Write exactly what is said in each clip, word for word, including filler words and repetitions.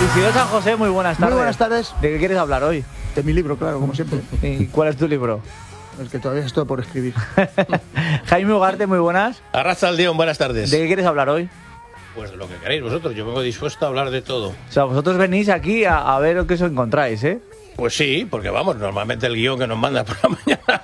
Isidro San José, muy buenas tardes. Muy buenas tardes. ¿De qué quieres hablar hoy? De mi libro, claro, como siempre. ¿Y cuál es tu libro? El que todavía estoy por escribir. Jaime Ugarte, muy buenas. Arrastra al Dion, buenas tardes. ¿De qué quieres hablar hoy? Pues de lo que queréis vosotros, yo vengo dispuesto a hablar de todo. O sea, vosotros venís aquí a, a ver qué os encontráis, ¿eh? Pues sí, porque vamos, normalmente el guión que nos manda por la mañana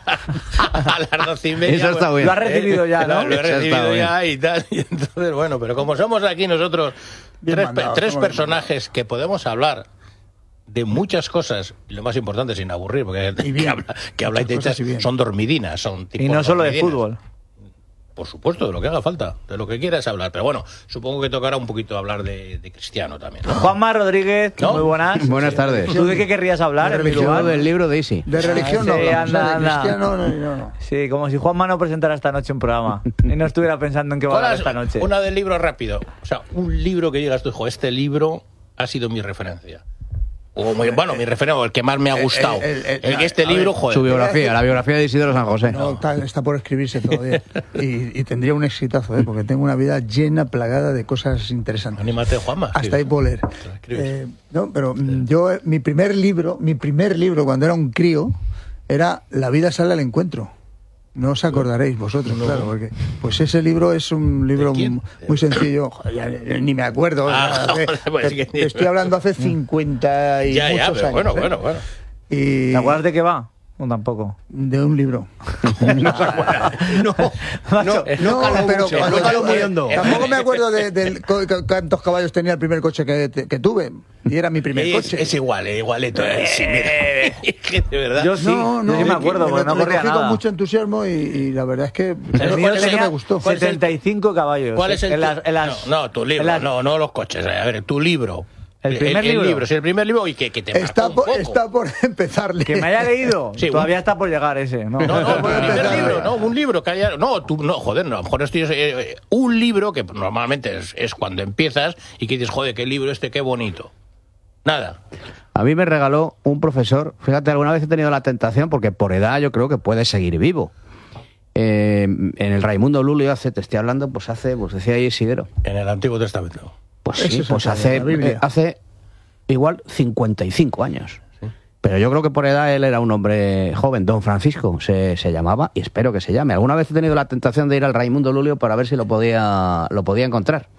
a las doce y media. Eso está bien. Lo has recibido ya, ¿no? Lo he Eso está recibido bien. ya y tal. Y entonces, bueno, pero como somos aquí nosotros Bien tres, mandado, tres somos bien personajes que podemos hablar de muchas cosas, y lo más importante sin aburrir, porque Y bien. que, habla, que habláis de Las cosas hechas, y bien. son dormidinas, son tipo Y no solo de dormidinas. fútbol. Por supuesto, de lo que haga falta, de lo que quieras hablar. Pero bueno, supongo que tocará un poquito hablar de, de Cristiano también, ¿no? Juanma Rodríguez, ¿No? muy buenas. Buenas tardes. ¿Tú de qué querrías hablar? De en mi religión, lugar? Yo del libro de Isi. De religión Sí, no hablamos, anda, ¿eh? de anda. cristiano no, no, no. Sí, como si Juanma no presentara esta noche un programa y no estuviera pensando en qué va a ¿Cuál hablar es- esta noche. Una del libro rápido. O sea, un libro que digas tú, hijo, este libro ha sido mi referencia. O muy, bueno, mi referencia, o el que más me ha gustado. el- el- El que este a ver, libro, joder. Su biografía, la biografía de Isidro San José. No, está, está por escribirse todavía. Y, y tendría un exitazo, ¿eh? Porque tengo una vida llena, plagada de cosas interesantes. Anímate, Juanma. Hasta ahí puedo leer. escribes. Eh, no, pero mm, yo, eh, mi primer libro, mi primer libro cuando era un crío, era La vida sale al encuentro. No os acordaréis vosotros, claro, porque pues ese libro es un libro ¿De quién? mu- muy sencillo. Joder, ya ni ni me acuerdo. Ah, hace- joder, pues te- que- te estoy hablando hace cincuenta y Ya, ya, muchos pero años. bueno, ¿eh? bueno, bueno. Y ¿Te acuerdas de qué va? No, tampoco. de un libro. No se acuerda. No, Macho, No, pero mucho, cuando- no caló muy eh, hondo. tampoco me acuerdo de, de cu- cu- cuántos caballos tenía el primer coche que, que tuve. Y era mi primer Es, coche. es igual, es igualito. eh, sí, mira. Es que de verdad. Yo sí, No, no, yo sí me le- acuerdo, le- porque no le corría cogí con nada. mucho entusiasmo y, y la verdad es que El no, mío es que tenía me gustó. ¿Cuál es el- setenta y cinco caballos. ¿Cuál es el en tu- las, en las- no, no, tu libro, en las- no, no los coches. A ver, tu libro. ¿El primer libro? sí, el primer libro y que, que te Está marcó un por, poco. está por empezarle. Que me haya leído. Sí, Todavía un- está por llegar ese. No, No, no, Por el primer empezar, libro, eh. no, un libro que haya... No, tú, no, joder, no, a lo mejor estoy... eh, eh, un libro que normalmente es, es cuando empiezas y que dices, joder, qué libro este, qué bonito. Nada. A mí me regaló un profesor, fíjate, alguna vez he tenido la tentación, porque por edad yo creo que puede seguir vivo. Eh, en el Raimundo Lulio hace, te estoy hablando, pues hace, pues decía ahí Isidro. En el Antiguo Testamento. Pues Eso sí, es pues la hace, Biblia. eh, hace igual cincuenta y cinco años. Pero yo creo que por edad él era un hombre joven, don Francisco se, se llamaba, y espero que se llame. Alguna vez he tenido la tentación de ir al Raimundo Lulio para ver si lo podía, lo podía encontrar.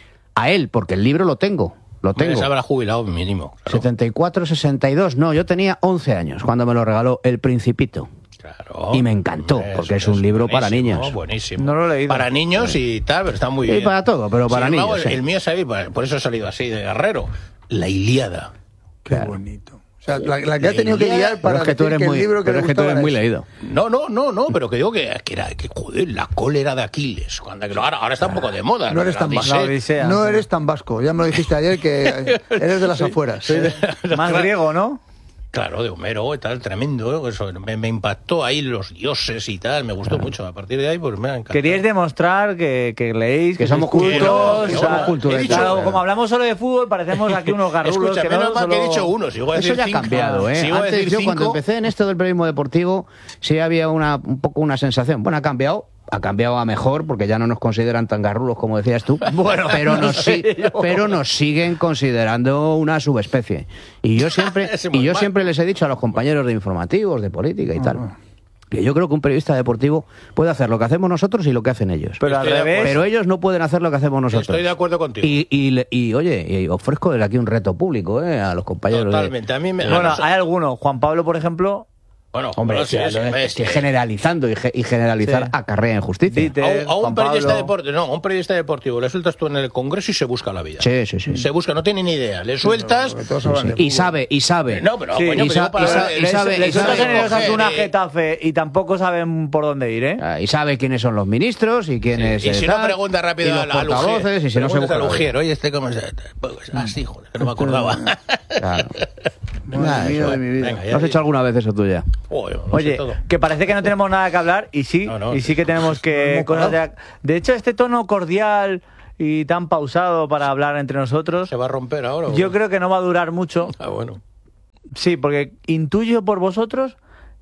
A él, porque el libro lo tengo, lo tengo. Se habrá jubilado mínimo. Claro. setenta y cuatro, sesenta y dos, no, yo tenía once años cuando me lo regaló El Principito. Claro. Y me encantó, porque es un libro para buenísimo, niños. Buenísimo. No lo he leído. Para niños y tal, pero está muy Y bien. para todo, pero para Sin embargo, niños, sí. El mío es ahí, por eso ha salido así de guerrero. La Ilíada. Qué bonito. O sea, la, la que ha tenido que guiar para Pero es que tú decir eres que muy, el libro que pero le es que tú gustaba eres muy era ese. leído. No, no, no, no, pero que digo que, que era, que joder, la cólera de Aquiles. Cuando, ahora, ahora está un poco de moda. No eres la tan Odisea. vasco. La Odisea. No eres tan vasco. Ya me lo dijiste ayer que eres de las afueras. Más griego, ¿no? Claro, de Homero y tal, tremendo. Eso, me, me impactó ahí los dioses y tal, me gustó mucho. A partir de ahí, pues me ha encantado. Queríais demostrar que, que leéis, que, Que somos sois cultos, cultos, que o somos sea, culturetas. he dicho, claro, Claro. como hablamos solo de fútbol, parecemos aquí unos garrulos. Escucha, que menos no mal solo... que he dicho uno. Si iba a Eso decir ya ha cinco, cambiado, ¿eh? si iba a Antes decir yo cuando cinco, empecé en esto del periodismo deportivo sí había una, un poco una sensación. Bueno, ha cambiado, ha cambiado a mejor porque ya no nos consideran tan garrulos como decías tú. Bueno, pero no nos, sé si- yo. pero nos siguen considerando una subespecie. Y yo siempre, Ese muy y yo mal. siempre les he dicho a los compañeros de informativos, de política y tal, que yo creo que un periodista deportivo puede hacer lo que hacemos nosotros y lo que hacen ellos. Pero al Estoy de revés, Pero ellos no pueden hacer lo que hacemos nosotros. Estoy de acuerdo contigo. Y, y, le- y, oye, y ofrezco desde aquí un reto público ¿eh? a los compañeros. de- Totalmente. A mí me. bueno, a nos- hay algunos. Juan Pablo, por ejemplo, bueno, Hombre, bueno, sí, sí, sí, es es que que- generalizando y, ge- y generalizar Sí. acarrea injusticia. Dite, A un, a un Juan periodista Pablo. deportivo, no, a un periodista deportivo le sueltas tú en el Congreso y se busca la vida. Sí, sí, sí. Se busca, no tiene ni idea. Le sueltas. Porque todos hablan de Y fútbol. sabe, y sabe. No, pero Sí, coño, y pero sa- digo para y sa- le- y le- sabe- le y sueltas sabe en el coger, Osasuna eh, Getafe y tampoco saben por dónde ir, ¿eh? Ah, Y sabe quiénes son los ministros y quiénes. Y eh, si no tal, pregunta rápido y los al, al Ujier, portavoces, y si no se preguntas busca al la vida. Ujier, oye, este cómo se. Pues, así, joder, que no me acordaba. Claro. Madre Nada, mía eso. de mi vida. Venga, ya ¿No has di- hecho alguna vez eso tuya? Joder, lo sé Oye, todo. que parece que no tenemos nada que hablar y sí, No, no, y sí. sí que tenemos que hemos cosas de, parado. de hecho este tono cordial y tan pausado para hablar entre nosotros, ¿Se va a romper ahora? o- yo creo que no va a durar mucho. Ah, bueno. Sí, porque intuyo por vosotros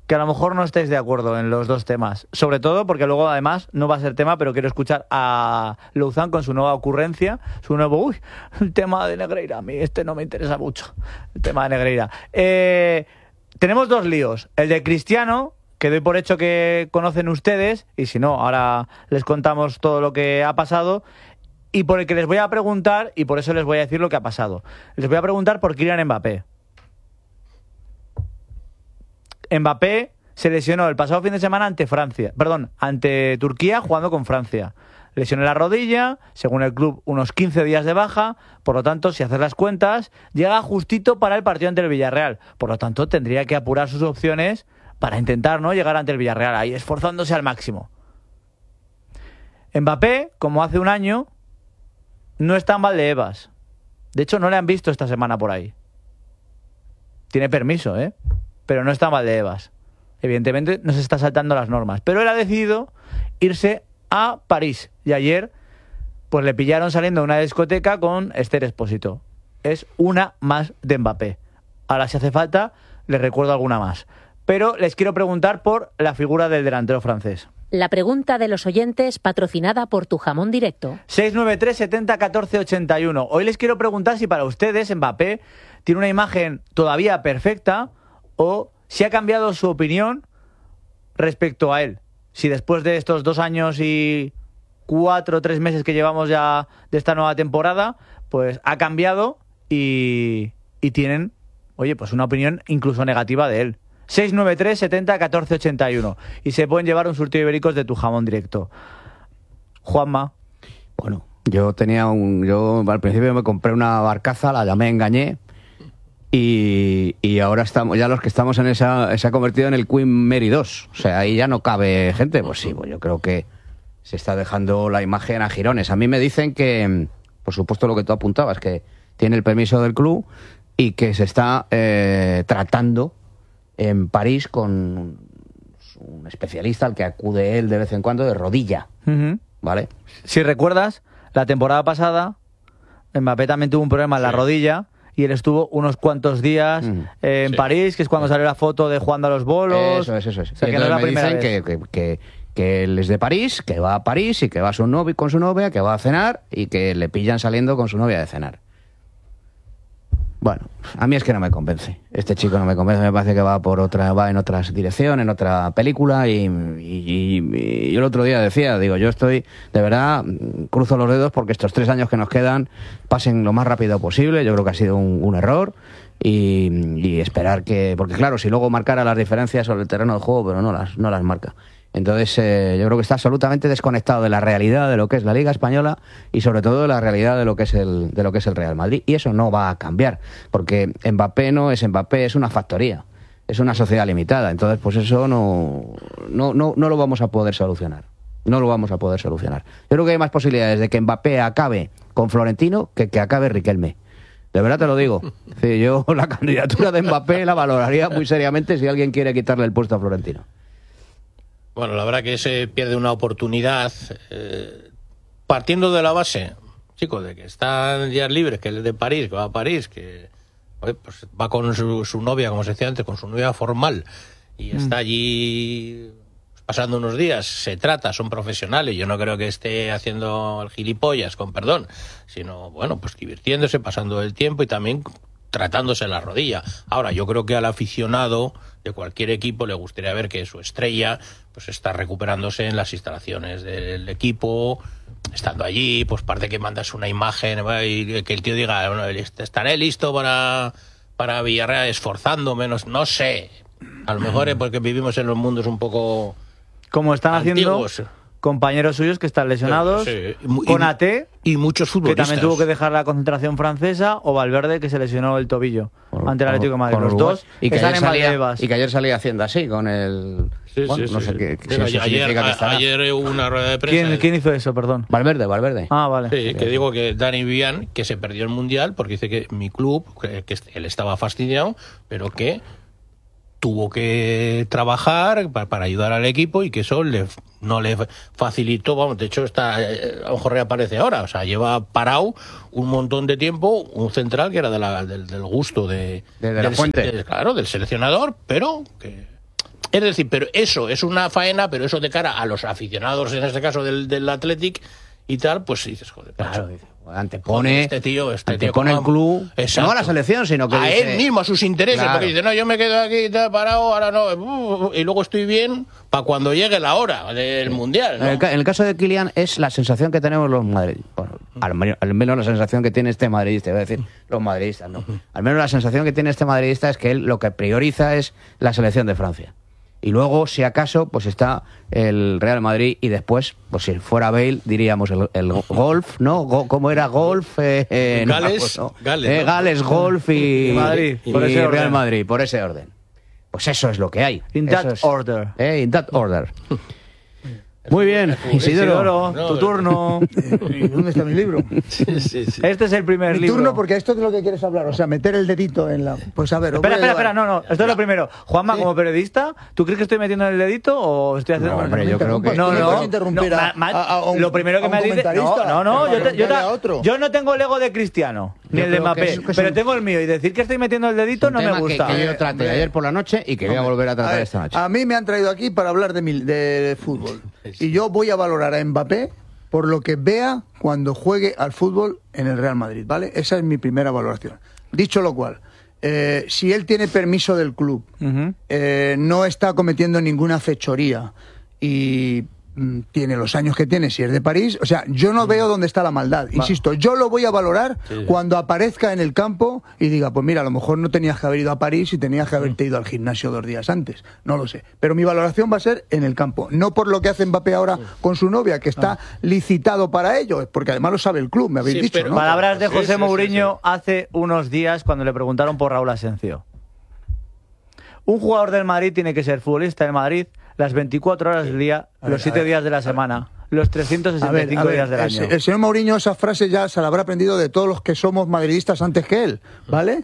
que a lo mejor no estáis de acuerdo en los dos temas. Sobre todo porque luego, además, no va a ser tema, pero quiero escuchar a Louzán con su nueva ocurrencia, su nuevo... Uy, el tema de Negreira. A mí este no me interesa mucho, el tema de Negreira. Eh, tenemos dos líos. El de Cristiano, que doy por hecho que conocen ustedes, y si no, ahora les contamos todo lo que ha pasado, y por el que les voy a preguntar, y por eso les voy a decir lo que ha pasado. Les voy a preguntar por Kylian Mbappé. Mbappé se lesionó el pasado fin de semana ante Francia, perdón, ante Turquía jugando con Francia. Lesionó la rodilla, según el club, unos quince días de baja, por lo tanto, si haces las cuentas, llega justito para el partido ante el Villarreal. Por lo tanto, tendría que apurar sus opciones para intentar, ¿no?, llegar ante el Villarreal, ahí esforzándose al máximo. Mbappé, como hace un año, no está en Valdebebas. De hecho, no le han visto esta semana por ahí. Tiene permiso, ¿eh? Pero no está en Valdebebas. Evidentemente no se está saltando las normas. Pero él ha decidido irse a París. Y ayer pues le pillaron saliendo de una discoteca con Esther Expósito. Es una más de Mbappé. Ahora, si hace falta, les recuerdo alguna más. Pero les quiero preguntar por la figura del delantero francés. La pregunta de los oyentes, patrocinada por Tu Jamón Directo. seis nueve tres, setenta, catorce, ochenta y uno. Hoy les quiero preguntar si para ustedes Mbappé tiene una imagen todavía perfecta o si ha cambiado su opinión respecto a él. Si después de estos dos años y cuatro o tres meses que llevamos ya de esta nueva temporada, pues ha cambiado y, y tienen, oye, pues una opinión incluso negativa de él. seis nueve tres, setenta, catorce, ochenta y uno. Y se pueden llevar un surtido de ibéricos de Tu Jamón Directo. Juanma. Bueno, yo tenía un... Yo al principio me compré una barcaza, la llamé Engañé. Y, y ahora estamos, ya los que estamos en esa, se ha convertido en el Queen Mary dos. O sea, ahí ya no cabe gente. Pues sí, pues yo creo que se está dejando la imagen a jirones. A mí me dicen que, por supuesto, lo que tú apuntabas, que tiene el permiso del club y que se está eh, tratando en París con un especialista al que acude él de vez en cuando de rodilla. Uh-huh. ¿Vale? Si recuerdas, la temporada pasada Mbappé también tuvo un problema en la sí. rodilla. Y él estuvo unos cuantos días mm, eh, en sí. París, que es cuando salió la foto de jugando a los bolos. Eso es, eso es. O sea, que no es la me primera dicen vez. Que, que, que, que él es de París, que va a París y que va a su novio, con su novia, que va a cenar y que le pillan saliendo con su novia de cenar. Bueno, a mí es que no me convence. Este chico no me convence, me parece que va por otra, va en otra dirección, en otra película y, y, y, y yo el otro día decía, digo, yo estoy, de verdad, cruzo los dedos porque estos tres años que nos quedan pasen lo más rápido posible. Yo creo que ha sido un, un error y, y esperar que, porque claro, si luego marcara las diferencias sobre el terreno de juego, pero no las, no las marca. Entonces, eh, yo creo que está absolutamente desconectado de la realidad de lo que es la Liga Española y sobre todo de la realidad de lo que es el de lo que es el Real Madrid. Y eso no va a cambiar, porque Mbappé no es Mbappé, es una factoría, es una sociedad limitada. Entonces, pues eso no, no, no, no lo vamos a poder solucionar. No lo vamos a poder solucionar. Yo creo que hay más posibilidades de que Mbappé acabe con Florentino que que acabe Riquelme. De verdad te lo digo. Sí, yo la candidatura de Mbappé la valoraría muy seriamente si alguien quiere quitarle el puesto a Florentino. Bueno, la verdad que se pierde una oportunidad eh, partiendo de la base, chicos, de que están días libres, que él es de París, que va a París, que oye, pues va con su, su novia, como se decía antes, con su novia formal, y mm. está allí pasando unos días, se trata, son profesionales, yo no creo que esté haciendo el gilipollas, con perdón, sino, bueno, pues divirtiéndose, pasando el tiempo y también tratándose la rodilla. Ahora, yo creo que al aficionado de cualquier equipo le gustaría ver que su estrella pues está recuperándose en las instalaciones del equipo, estando allí, pues parte que mandas una imagen y que el tío diga, bueno, estaré listo para, para Villarreal esforzando menos, no sé, a lo mejor es porque vivimos en los mundos un poco como están antiguos. Haciendo compañeros suyos que están lesionados, sí, sí. Y, con A T, y muchos futbolistas que también tuvo que dejar la concentración francesa, o Valverde, que se lesionó el tobillo con, ante el Atlético de Madrid. Los Uruguay. dos y que están en salía, Valdebebas. Y que ayer salía haciendo así, con el... Sí, bueno, sí, no sí, sé sí. qué, Sí, si eso ayer, significa que estará. Ayer hubo una rueda de prensa. ¿Quién, ¿Quién hizo eso, perdón? Valverde, Valverde. Ah, vale. Sí, que digo que Dani Vivian, que se perdió el Mundial, porque dice que mi club, que, que él estaba fastidiado, pero que tuvo que trabajar para, para ayudar al equipo y que eso le, no le facilitó, vamos, de hecho está, a lo mejor reaparece ahora, o sea, lleva parado un montón de tiempo un central que era de la, del, del gusto de, de, de del, la fuente. De, claro, del seleccionador, pero que Es decir, pero eso es una faena, pero eso de cara a los aficionados, en este caso del, del Athletic y tal, pues dices, joder, claro, dice, antepone, joder, este tío, este antepone tío el club, exacto, no a la selección, sino que a dice, él mismo, a sus intereses, claro, porque dice, no, yo me quedo aquí tal, parado, ahora no, y luego estoy bien para cuando llegue la hora del Mundial, ¿no? En el, en el caso de Kylian es la sensación que tenemos los madridistas, bueno, al, al menos la sensación que tiene este madridista, voy a decir los madridistas, no, al menos la sensación que tiene este madridista es que él lo que prioriza es la selección de Francia. Y luego, si acaso, pues está el Real Madrid y después, pues si fuera Bale, diríamos el, el golf, ¿no? Go, ¿Cómo era golf? Eh, eh, Gales, no, pues no. Gales, eh, ¿no? Gales, golf y, y Madrid, y por ese Real orden. Madrid, por ese orden. Pues eso es lo que hay. In Eso that es, order. Eh, in that order. Muy bien, Isidoro, Isidoro. No, tu no. turno. ¿Y dónde está mi libro? Sí, sí, sí. Este es el primer Mi libro. turno, porque esto es de lo que quieres hablar. O sea, meter el dedito en la... Pues a ver... os voy Espera, a espera, llevar- espera, no, no, esto es lo primero. Juanma, como periodista, ¿tú crees que estoy metiendo el dedito o estoy haciendo...? No, hombre, me yo creo interrumpas, que- No, tú no, puedes no, interrumpir a- ma- ma- a- a un- lo primero a que un me dice... No, comentarista, no, no, para yo, te- yo, preguntarle ta- a otro. yo no tengo el ego de Cristiano, ni Yo el de creo que Mbappé, es- que es pero un- tengo el mío, y decir que estoy metiendo el dedito Un no me tema que- gusta. Que, yo traté Hombre. ayer por la noche y que voy a volver a A, tratar ver, esta noche. a mí me han traído aquí para hablar de, mi- de fútbol. Y yo voy a valorar a Mbappé por lo que vea cuando juegue al fútbol en el Real Madrid, ¿vale? Esa es mi primera valoración. Dicho lo cual, eh, si él tiene permiso del club, Ujú. eh, no está cometiendo ninguna fechoría y mm, tiene los años que tiene, si es de París, o sea, yo no veo dónde está la maldad. Insisto, yo lo voy a valorar cuando aparezca en el campo y diga, pues mira, a lo mejor no tenías que haber ido a París y tenías que haberte ido al gimnasio dos días antes. No lo sé. Pero mi valoración va a ser en el campo, no por lo que hace Mbappé ahora con su novia, que está licitado para ello, porque además lo sabe el club, me habéis Sí, dicho, pero- ¿no? Palabras de Sí, José sí, sí, Mourinho hace unos días cuando le preguntaron por Raúl Asencio. Un jugador del Madrid tiene que ser futbolista del Madrid las veinticuatro horas del día, A ver, los siete a ver. días de la semana, los trescientos A sesenta y ver, cinco a ver, días del el, año. el señor Mourinho esa frase ya se la habrá aprendido de todos los que somos madridistas antes que él, ¿vale?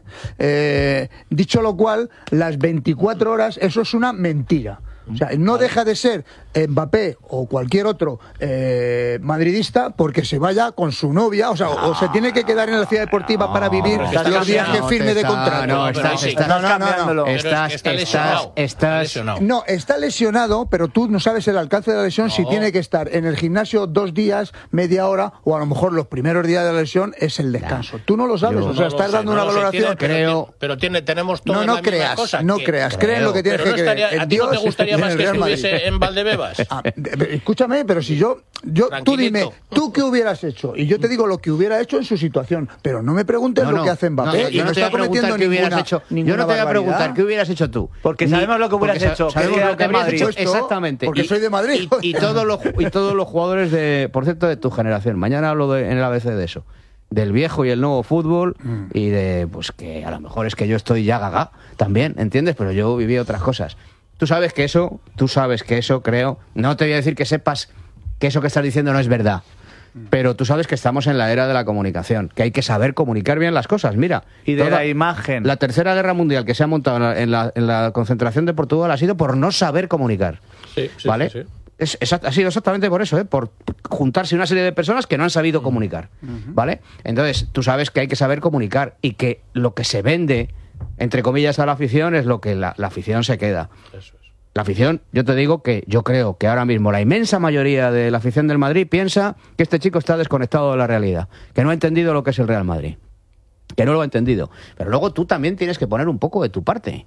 Eh, dicho lo cual, las veinticuatro horas, eso es una mentira. O sea, no deja de ser Mbappé o cualquier otro eh, madridista porque se vaya con su novia, o sea, o, o se tiene que quedar en la ciudad deportiva para vivir pero está los días que cambiando, firme de está- contrato. no, pero estás, sí. estás- No, no, no, no. cambiándolo. Pero es que estás, está estás, lesionado, está estás, lesionado. No, está lesionado, pero tú no sabes el alcance de la lesión, si No. tiene que estar en el gimnasio dos días, media hora, o a lo mejor los primeros días de la lesión es el descanso. Tú no lo sabes, Yo- o sea, No lo estás sé, dando no una lo sé, valoración. tiene- pero creo- tiene- Pero tiene, tenemos todas No, no la misma creas, cosa, no que- creas, creen creo. lo que tienes Pero no que creer. estaría, En ¿a ti no te Dios gustaría y en más el que Real Madrid. estuviese en Valdebebas? Ah, de- de- escúchame, pero si yo, yo tú Tranquilito. dime, ¿tú qué hubieras hecho? Y yo te digo lo que hubiera hecho en su situación, pero no me preguntes No, lo no, que hace Mbappé. no, y yo no, no te voy está a preguntar cometiendo qué hubieras ninguna, hecho. Yo ninguna no te voy a barbaridad. preguntar qué hubieras hecho tú. Porque sabemos lo que hubieras porque hecho, Sabemos que lo que quédate habrías hecho. Madrid. Exactamente. Porque soy de Madrid. Y, y todos los, y todos los jugadores de, por cierto, de tu generación. Mañana hablo de- en el A B C de eso. Del viejo y el nuevo fútbol Mm. y de, pues que a lo mejor es que yo estoy ya gaga también, ¿entiendes? Pero yo viví otras cosas. Tú sabes que eso, tú sabes que eso, creo, no te voy a decir que sepas que eso que estás diciendo no es verdad. Pero tú sabes que estamos en la era de la comunicación, que hay que saber comunicar bien las cosas. Mira, Y de toda- la imagen. La tercera guerra mundial que se ha montado en la, en la- en la concentración de Portugal ha sido por no saber comunicar. Sí, sí, ¿Vale? sí, sí. Es, es- ha sido exactamente por eso, ¿eh? Por juntarse una serie de personas que no han sabido comunicar. ¿Vale? Entonces, tú sabes que hay que saber comunicar y que lo que se vende, entre comillas, a la afición es lo que la, la afición se queda. Eso es. La afición, yo te digo que yo creo que ahora mismo la inmensa mayoría de la afición del Madrid piensa que este chico está desconectado de la realidad, que no ha entendido lo que es el Real Madrid, que no lo ha entendido. Pero luego tú también tienes que poner un poco de tu parte.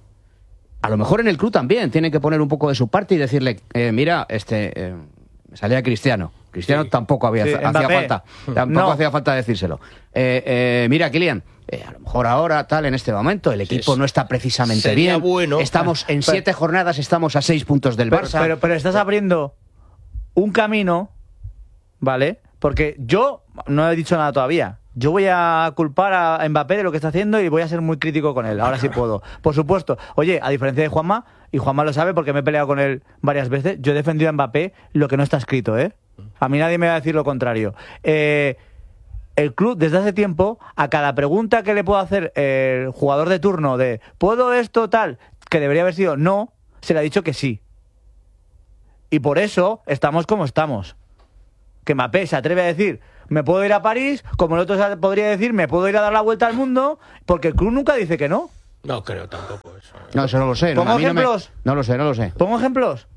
A lo mejor en el club también tienen que poner un poco de su parte y decirle, eh, mira, este, eh, me salía Cristiano. Cristiano Sí. tampoco había, Sí, hacía Mbappé. falta, tampoco No. hacía falta decírselo. Eh, eh, mira, Kylian, eh, a lo mejor ahora, tal, en este momento, el equipo Sí, no está precisamente sería bien. bueno. Estamos en Pero- siete jornadas, estamos a seis puntos del Pero, Barça. pero, pero estás abriendo un camino, ¿vale? Porque yo no he dicho nada todavía. Yo voy a culpar a Mbappé de lo que está haciendo y voy a ser muy crítico con él. Ahora sí puedo. Por supuesto. Oye, a diferencia de Juanma, y Juanma lo sabe porque me he peleado con él varias veces, yo he defendido a Mbappé lo que no está escrito, ¿eh? A mí nadie me va a decir lo contrario. Eh, el club, desde hace tiempo, a cada pregunta que le puedo hacer el jugador de turno de ¿puedo esto tal? Que debería haber sido no, se le ha dicho que sí. Y por eso estamos como estamos. Que Mbappé se atreve a decir, me puedo ir a París, como el otro se podría decir, me puedo ir a dar la vuelta al mundo, porque el club nunca dice que no. No creo tampoco eso. No, eso no lo sé. No, ¿Pongo a mí no, me- ejemplos? no lo sé, no lo sé. ¿Pongo ejemplos?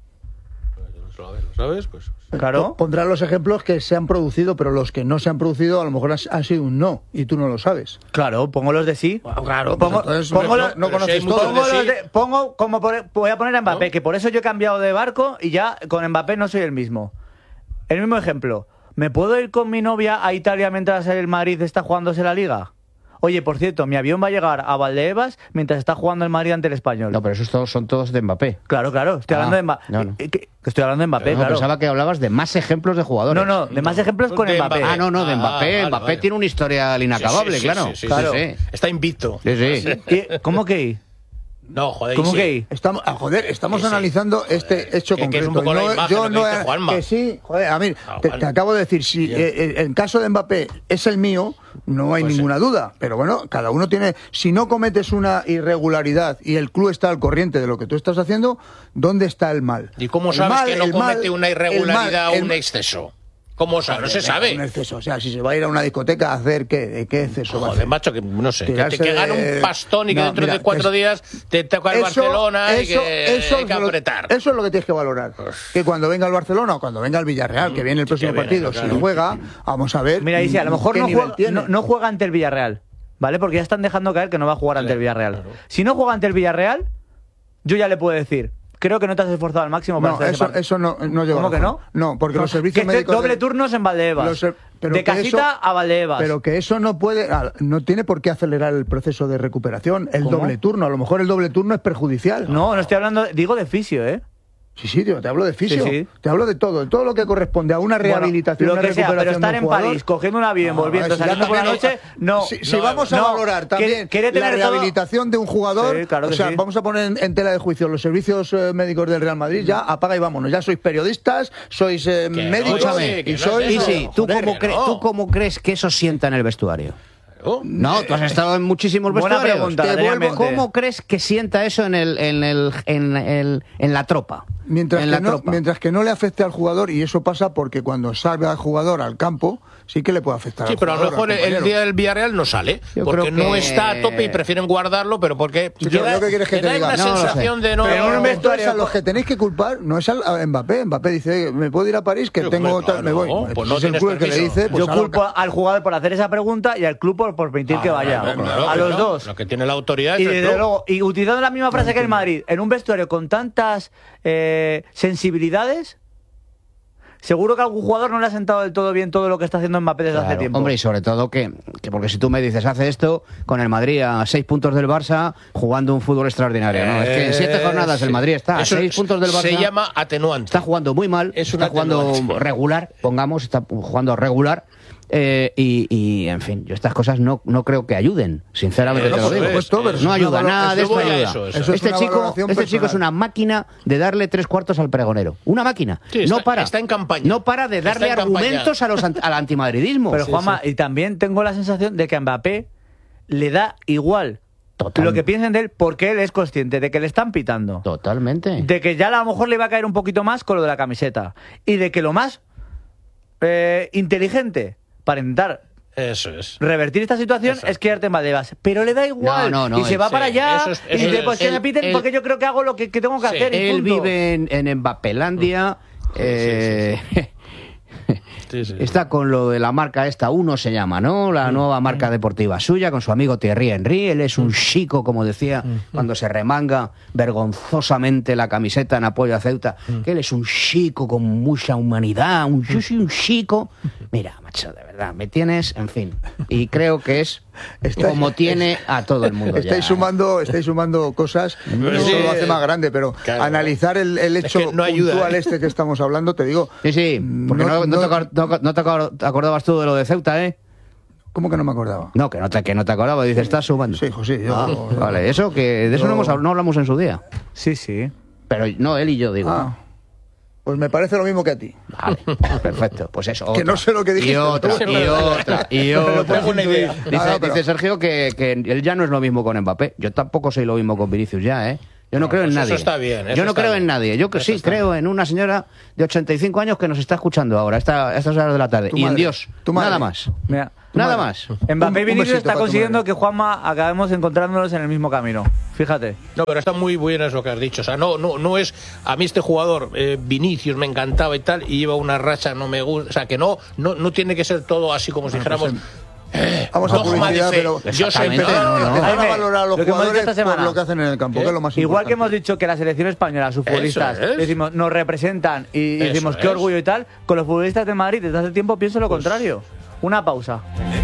¿Lo sabes? ¿Lo sabes? Pues... Claro. Pondrás los ejemplos que se han producido, pero los que no se han producido a lo mejor han sido un no y tú no lo sabes. Claro, pongo los de sí. Claro, pongo, pues entonces pongo no, los- no pero si conoces hay muchos todo. pongo, de los sí. de- pongo como por- voy a poner a Mbappé, ¿No? que por eso yo he cambiado de barco y ya con Mbappé no soy el mismo. El mismo ejemplo. ¿Me puedo ir con mi novia a Italia mientras el Madrid está jugándose la Liga? Oye, por cierto, mi avión va a llegar a Valdebebas mientras está jugando el Madrid ante el Español. No, pero esos todos son todos de Mbappé. Claro, claro, estoy Ah, hablando de Mbappé. no, no. Estoy hablando de Mbappé, No, claro. pensaba que hablabas de más ejemplos de jugadores. No, no, de más ejemplos con De Mbappé. Mbappé. Ah, no, no, de Ah, Mbappé. vale, Mbappé vale. tiene un historial inacabable, Sí, sí, claro. sí, sí, Claro. sí. Sí, Está invicto. sí. sí. ¿Y- ¿Cómo que? No, joder. ¿Cómo sí. que? Estamos, ah, joder, estamos Sí, sí. analizando este hecho que- que es concreto. un poco la No, imagen, yo lo que no dice he- Juanma. que sí, joder, a mí, Ah, te, vale. te acabo de decir, si Bien. eh, eh, el caso de Mbappé es el mío, no hay Pues ninguna sí. duda. Pero bueno, cada uno tiene, si no cometes una irregularidad y el club está al corriente de lo que tú estás haciendo, ¿dónde está el mal? ¿Y cómo El sabes mal- que no el mal- comete una el mal- irregularidad el- o un exceso? ¿Cómo sabes? No se Un sabe. exceso, o sea, si se va a ir a una discoteca a hacer qué, ¿de qué exceso va a Joder, hacer? macho, que no sé, que, te- Tirarse que gana de- un pastón y que No, dentro mira, de cuatro es- días te toca el Barcelona y que eso hay que es lo- apretar. eso es lo que tienes que valorar. Que cuando venga el Barcelona o cuando venga el Villarreal, que viene el Sí, próximo que viene, partido, claro. si lo juega, vamos a ver. Mira, dice, a lo mejor qué no nivel juega, tiene. no, no juega ante el Villarreal, ¿vale? Porque ya están dejando caer que no va a jugar ante el Villarreal. Si no juega ante el Villarreal, yo ya le puedo decir, creo que no te has esforzado al máximo para No, hacer ese eso, partido. eso no, no lleva ¿Cómo que razón. no? No, porque los que servicios esté médicos. doble de- turnos en Valdebebas. los ser- pero de que casita eso- a Valdebebas. Pero que eso no puede, ah, no tiene por qué acelerar el proceso de recuperación, el ¿Cómo? doble turno. A lo mejor el doble turno es perjudicial. No, no estoy hablando, digo de fisio, ¿eh? Sí, sí, tío, te hablo de fisio. Sí, sí. Te hablo de todo, de todo lo que corresponde a una rehabilitación, Bueno, una lo que sea, pero recuperación estar de en un jugador. París, cogiendo un avión, Ah, volviendo, si ya saliendo por la también- noche, no. Si, si no, vamos a no, valorar también quiere- quiere la tener todo- rehabilitación de un jugador, Sí, claro o que sea, sí. vamos a poner en, en tela de juicio los servicios eh, médicos del Real Madrid, ya apaga y vámonos. Ya sois periodistas, sois eh, Que no, médicos escúchame, que y no sois... es Y eso. sí, ¿tú Joder, cómo, que cre- no. ¿tú cómo crees que eso sienta en el vestuario? Oh, No, tú has estado en muchísimos Buena vestuarios. pregunta, Te Adrián vuelvo- Mente. ¿Cómo crees que sienta eso en el, en el, en el, en la tropa? Mientras en que, la no, tropa. mientras que no le afecte al jugador, y eso pasa porque cuando salve al jugador al campo, sí que le puede afectar sí, al pero a lo jugador. mejor al el compañero. día del Villarreal no sale, Yo porque creo no que- está a tope y prefieren guardarlo, pero porque Sí, pero ¿qué quieres que te te da diga? una No lo sé. sensación de no... Pero en un entonces vestuario- a los que tenéis que culpar no es al- a Mbappé. Mbappé dice, "Oye, me puedo ir a París, que Sí, tengo hombre, tal, me voy. claro, pues no es el tienes club el que le permiso. dice, pues Yo ala, culpo al jugador por hacer esa pregunta y al club por, por permitir que vaya. Claro, claro, a que los no. dos. Lo que tiene la autoridad Y es el desde club. luego, y utilizando la misma frase que el Madrid, en un vestuario con tantas eh, sensibilidades, seguro que a algún jugador no le ha sentado del todo bien todo lo que está haciendo Mbappé desde hace Claro, tiempo. hombre, y sobre todo que, que porque si tú me dices, hace esto con el Madrid a seis puntos del Barça jugando un fútbol extraordinario. No, es que en siete Eh, jornadas el sí. Madrid está a Eso seis puntos del Barça. Se llama atenuante. Está jugando muy mal, Es un está jugando atenuante. regular, pongamos, está jugando regular. eh, y, y, en fin, yo estas cosas no, no creo que ayuden, sinceramente Eh, te lo por digo. supuesto, pero eso No es ayuda, una valo- nada de eso esto voy a ayuda. eso, eso. Eso es Este, una chico, valoración este chico es personal. una máquina de darle tres cuartos al pregonero. Una máquina. Sí, está- no para. está en campaña. No para de Está darle en campaña. argumentos a los, ant- al antimadridismo. Pero Sí, Juanma, sí. y también tengo la sensación de que a Mbappé le da igual Total. lo que piensen de él porque él es consciente de que le están pitando. Totalmente. De que ya a lo mejor le va a caer un poquito más con lo de la camiseta. Y de que lo más eh, inteligente para intentar Eso es. revertir esta situación Exacto. es quedarte en Valdebebas. Pero le da igual. No, no, no, y se él- va sí, para allá eso es- y eso dice, es- pues que él- me piten él- porque yo creo que hago lo que, que tengo que Sí, hacer. y Él punto. vive en, en Mbappelandia. eh, Sí, sí. Está con lo de la marca esta, Uno se llama, ¿no? La nueva marca deportiva suya, con su amigo Thierry Henry. Él es un chico, como decía, cuando se remanga vergonzosamente la camiseta en apoyo a Ceuta, que él es un chico con mucha humanidad, un, yo soy un chico. Mira, macho, de verdad, me tienes, en fin. Y creo que es Estáis- como tiene a todo el mundo. Estáis ya. sumando, estáis sumando cosas, Pero eso sí, lo hace más grande, pero claro. analizar el, el Es hecho que no ayuda, puntual ¿eh? este que estamos hablando, te digo, Sí, sí, porque no, No- no no- te, acor- no- no te acor- te acordabas tú de lo de Ceuta, ¿eh? ¿cómo que no me acordaba? No, que no te, que no te acordabas, dices, estás sumando. Sí, hijo, sí, yo- Ah, vale, eso que de eso Yo- no, hemos, hab- no hablamos en su día. Sí, sí. Pero no, él y yo digo. Ah, pues me parece lo mismo que a ti. Vale, perfecto. Pues eso. Que otra. no sé lo que dijiste, Y otra, pero- y otra, y Pero otra. tengo una idea. Dice, Ah, no, pero- dice Sergio que, que él ya no es lo mismo con Mbappé. Yo tampoco soy lo mismo con Vinicius ya, ¿eh? Yo no, No, creo en pues eso nadie. está bien, eso Yo no está creo bien. en nadie. Yo que Eso sí está creo en una señora de ochenta y cinco años que nos está escuchando ahora, a esta- a estas horas de la tarde. Tu Y en madre, Dios. tu madre. Nada más. Mira, Nada Vale. más. Mbappé y Un- un Vinicius besito está para tu consiguiendo madre. que Juanma acabemos encontrándonos en el mismo camino. Fíjate. No, pero está muy bien eso que has dicho. O sea, no, no, no es. A mí este jugador, eh, Vinicius, me encantaba y tal, y lleva una racha, no me gusta. O sea, que no, no, no tiene que ser todo así como si dijéramos. Eh, Vamos a dogma de publicidad, fe. pero Yo soy Exactamente, no, no, no. Empezar a Jaime, valorar a los lo que hemos dicho jugadores esta semana. por lo que hacen en el campo, ¿Qué? que es lo más Igual que hemos importante. dicho que la selección española, sus Eso futbolistas, es. decimos, nos representan y Eso decimos qué es. orgullo y tal, con los futbolistas de Madrid desde hace tiempo pienso lo contrario. Una pausa.